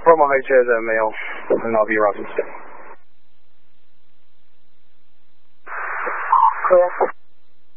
Bravo HZ male, and I'll be Robinson. Clear.